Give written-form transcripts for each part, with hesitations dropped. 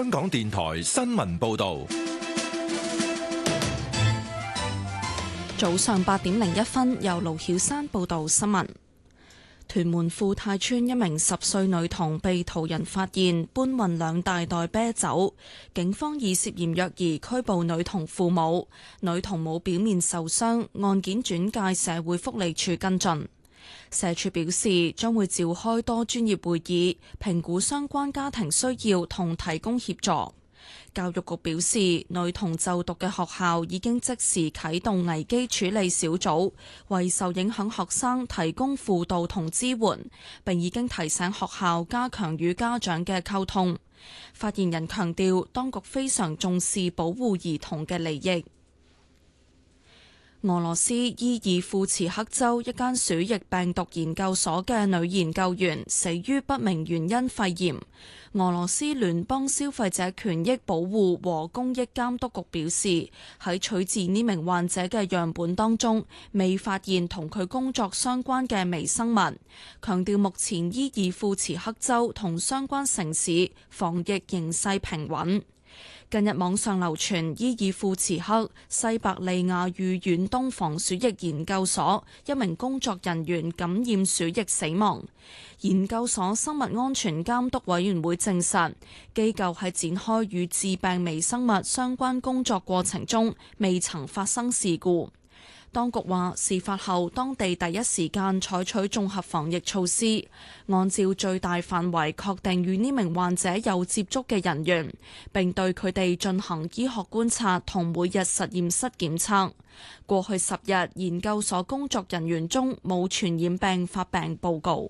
香港電台新聞報道。 早上8:01，由盧曉珊報道新聞。屯門富泰邨一名10歲女童被途人發現搬運2大袋啤酒，警方以涉嫌虐兒拘捕女童父母，女童冇表面受傷，案件轉介社會福利署跟進。社署表示將會召開多專業會議，評估相關家庭需要同提供協助。教育局表示，女童就讀嘅學校已經即時啟動危機處理小組，為受影響學生提供輔導同支援，並已經提醒學校加強與家長嘅溝通。發言人強調，當局非常重視保護兒童嘅利益。俄羅斯伊爾庫茨克州一間鼠疫病毒研究所嘅女研究員死於不明原因肺炎。俄羅斯聯邦消費者權益保護和公益監督局表示，喺取自呢名患者嘅樣本當中，未發現同佢工作相關嘅微生物，強調目前伊爾庫茨克州同相關城市防疫形勢平穩。近日網上流傳伊爾庫茨克西伯利亞與遠東防鼠疫研究所一名工作人員感染鼠疫死亡。研究所生物安全監督委員會證實，機構喺展開與致病微生物相關工作過程中，未曾發生事故。當局話，事發後當地第一時間採取綜合防疫措施，按照最大範圍確定與呢名患者有接觸嘅人員，並對佢哋進行醫學觀察同每日實驗室檢測。過去10日，研究所工作人員中冇傳染病發病報告。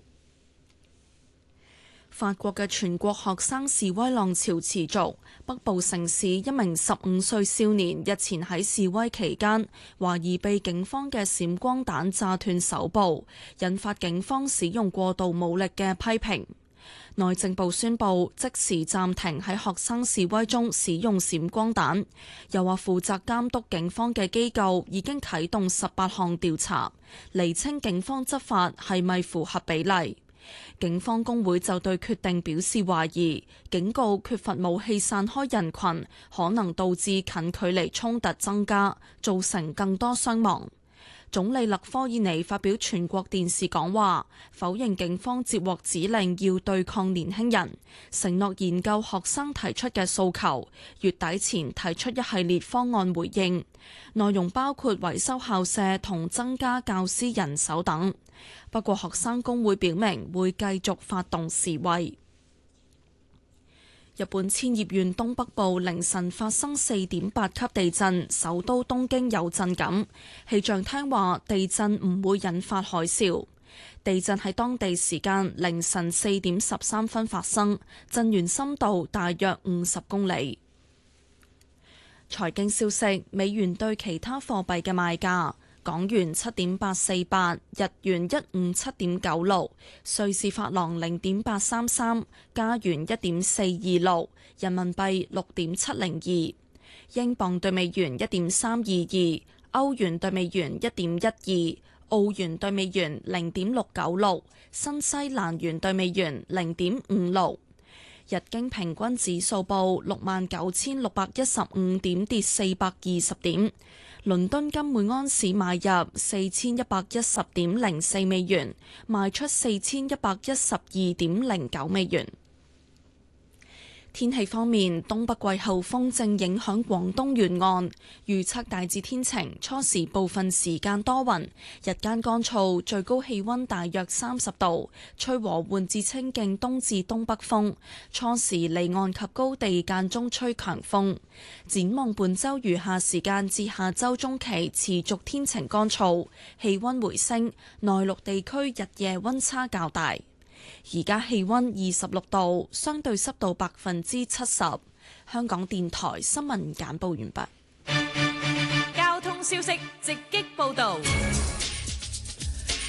法國嘅全國學生示威浪潮持續，北部城市一名15歲少年日前喺示威期間，懷疑被警方嘅閃光彈炸斷手部，引發警方使用過度武力嘅批評。內政部宣布即時暫停喺學生示威中使用閃光彈，又話負責監督警方嘅機構已經啟動18項調查，釐清警方執法係咪符合比例。警方工會就對決定表示懷疑，警告缺乏武器散開人群，可能導致近距離衝突增加，造成更多傷亡。總理勒科爾尼發表全國電視講話，否認警方接獲指令要對抗年輕人，承諾研究學生提出嘅訴求，月底前提出一系列方案回應，內容包括維修校舍同增加教師人手等。不過學生工會表明會繼續發動示威。日本千葉縣東北部凌晨發生4.8級地震，首都東京有震感。氣象廳話地震唔會引發海嘯。地震喺當地時間凌晨4:13發生，震源深度大約50公里。財經消息，美元對其他貨幣嘅賣價。港元7.848，日元157.96，瑞士法郎0.833，加元1.426，人民幣6.702，英鎊對美元1.322，歐元對美元1.12，澳元對美元0.696，新西蘭元對美元0.56。日經平均指數報69,615點，跌420點。倫敦金每安士買入4110.04美元，賣出4112.09美元。天氣方面，東北季候風正影響廣東沿岸，預測大致天晴，初時部分時間多雲，日間乾燥，最高氣溫大約30度，吹和緩至清勁東至東北風，初時離岸及高地間中吹強風。展望本週餘下時間至下週中期持續天晴乾燥，氣溫回升，內陸地區日夜溫差較大。而家氣溫26度，相對濕度70%。香港電台新聞簡報完畢。 交通消息直擊報道。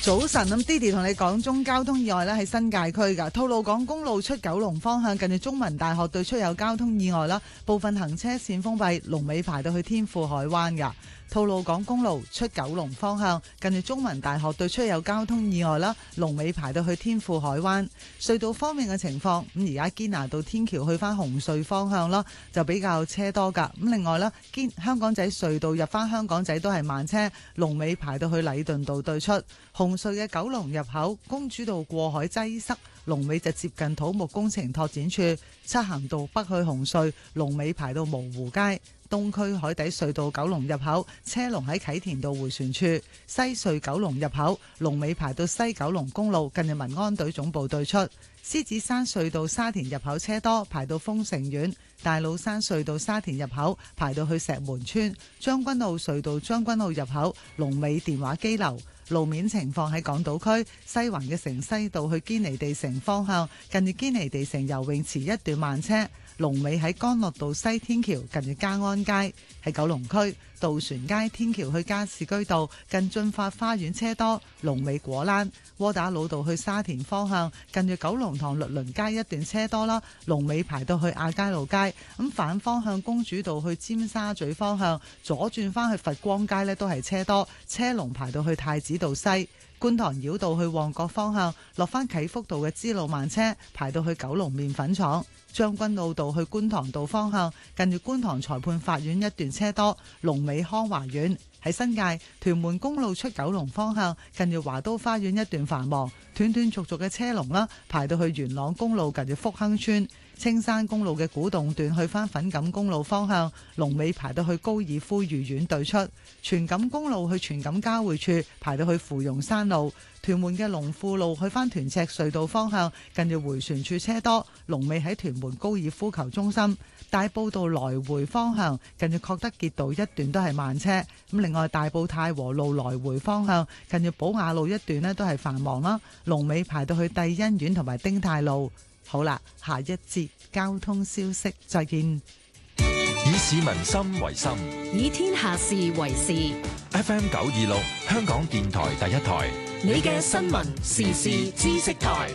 早晨，咁 Didi 同你講中交通意外咧，喺新界區噶吐露港公路出九龍方向，近住中文大學對出有交通意外啦，部分行車線封閉，龍尾排到去天富海灣噶。吐露港公路出九龍方向，近住中文大學對出有交通意外啦，龍尾排到去天富海灣。隧道方面嘅情況，咁而家堅拿道天橋去翻紅隧方向啦，就比較車多噶。咁另外啦，香港仔隧道入翻香港仔都係慢車，龍尾排到去禮頓道對出。紅隧嘅九龍入口公主道過海擠塞，龍尾就接近土木工程拓展處。漆咸道北去紅隧，龍尾排到蕪湖街。東區海底隧道九龍入口車龍喺啟田道迴旋處。西隧九龍入口龍尾排到西九龍公路近住民安隊總部對出。獅子山隧道沙田入口車多，排到豐盛苑。大老山隧道沙田入口排到去石門村。將軍澳隧道將軍澳入口龍尾電話機樓。路面情況喺港島區西環嘅城西道去堅尼地城方向，近住堅尼地城游泳池一段慢車，龍尾喺干諾道西天橋近住嘉安街。喺九龍區渡船街天橋去加士居道近駿發花園車多，龍尾果欄。窩打老道去沙田方向近住九龍塘律倫街一段車多啦，龍尾排到去亞皆老街。咁反方向公主道去尖沙咀方向左轉返去佛光街呢都係車多，車龍排到去太子道西。觀塘繞道去旺角方向落返啟福道嘅支路慢車排到去九龍麵粉廠。將軍澳道去觀塘道方向近住觀塘裁判法院一段車多，龍尾康華苑。喺新界屯門公路出九龍方向近住華都花園一段繁忙，斷斷續續嘅車龍啦，排到去元朗公路近住福亨村。青山公路嘅古洞段去返粉錦公路方向，龍尾排到去高爾夫御苑對出。荃錦公路去荃錦交匯處排到去芙蓉山路。屯門嘅龍富路去返屯赤隧道方向近住迴旋處車多，龍尾喺屯門高爾夫球中心。大埔道來回方向近住確德傑道一段都係慢車。咁另外大埔太和路來回方向近住寶雅路一段呢都係繁忙啦，龍尾排到去帝欣苑同埋丁太路。好啦，下一節交通消息再見。 以市民心為心， 以天下事為事。 FM 926香港電台第一台， 你嘅新聞時事知識台。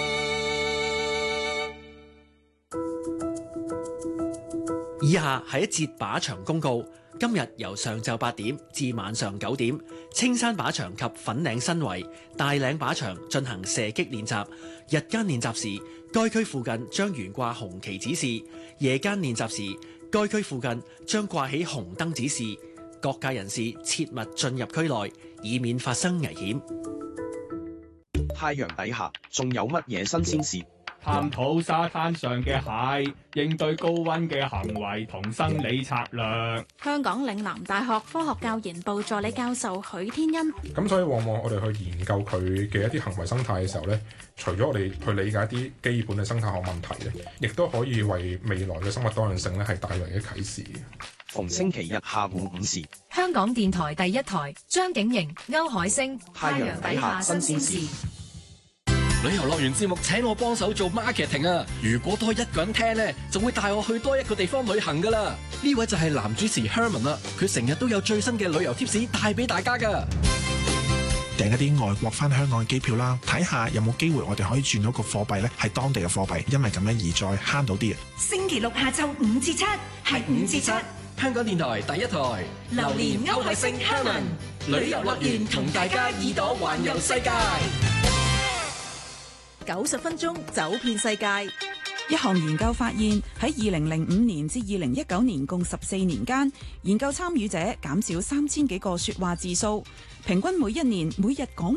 以下係一節靶場公告。今日由上晝8點至晚上9點，青山靶場及粉嶺新圍、大嶺靶場進行射擊練習。日間練習時，該區附近將懸掛紅旗指示；夜間練習時，該區附近將掛起紅燈指示。各界人士切勿進入區內，以免發生危險。 太陽底下仲有乜嘢新鮮事？ 探討沙灘上嘅蟹，應對高溫嘅行為同生理策略。 香港嶺南大學科學教研部助理教授許天恩。 咁所以往往我哋去研究佢嘅一啲行為生態嘅時候呢，除咗我哋去理解一啲基本嘅生態學問題咧，亦都可以為未來嘅生物多樣性咧係帶來嘅啟示。 逢星期日下午5時， 香港電台第一台，張景瑩、歐海星， 太陽底下新鮮事。 旅遊樂園節目請我幫手做 marketing 啊！如果多一個人聽呢，就會帶我去多一個地方旅行噶啦。呢位就係男主持 Herman 啦，佢成日都有最新嘅旅遊貼士帶俾大家噶。 訂一啲外國返香港嘅機票啦，睇下有冇機會我哋可以轉到個貨幣呢係當地嘅貨幣，因為咁樣而再慳到啲。 星期六下晝5至7，係5至7。 香港電台第一台， 榴蓮歐海星 Herman 旅遊樂園同大家耳朵環遊世界。 90分鐘走遍世界。一項研究發現，喺2005年至2019年共14年間，研究參與者減少3000幾個說話字數，平均每一年每日講